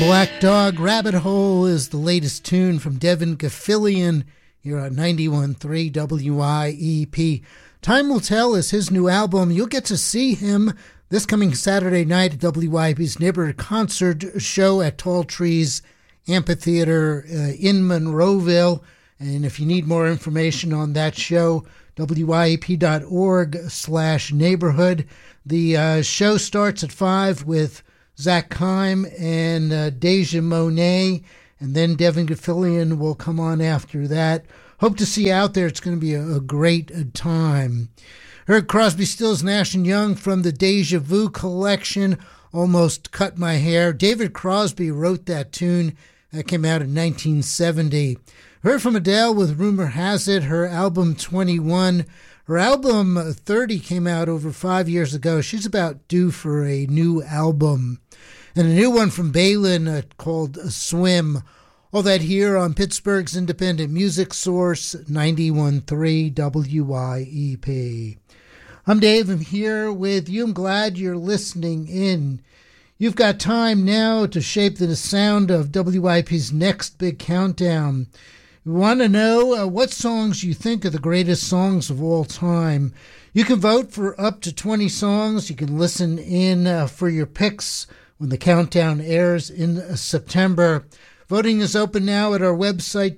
Black Dog Rabbit Hole is the latest tune from Devin Gilfillian here on 91.3 WIEP. Time Will Tell is his new album. You'll get to see him this coming Saturday night at WIEP's neighborhood concert show at Tall Trees Amphitheater in Monroeville. And if you need more information on that show, WIEP.org/neighborhood. The show starts at 5 with Zach Kime and Deja Monet, and then Devin Gilfillian will come on after that. Hope to see you out there. It's going to be a great time. Heard Crosby, Stills, Nash & Young from the Deja Vu collection, Almost Cut My Hair. David Crosby wrote that tune. That came out in 1970. Heard from Adele with Rumor Has It, her album 21. Her album 30 came out over 5 years ago. She's about due for a new album. And a new one from Balin called Swim. All that here on Pittsburgh's independent music source, 91.3 WIEP. I'm Dave. I'm here with you. I'm glad you're listening in. You've got time now to shape the sound of WIEP's next big countdown. We want to know what songs you think are the greatest songs of all time. You can vote for up to 20 songs. You can listen in for your picks when the countdown airs in September. Voting is open now at our website,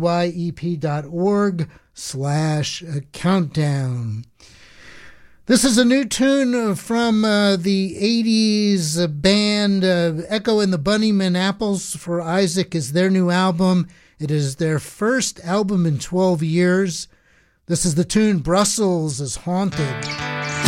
WIEP.org/countdown. This is a new tune from the 80s band Echo and the Bunnymen Apples. For Isaac is their new album. It is their first album in 12 years. This is the tune Brussels is Haunted.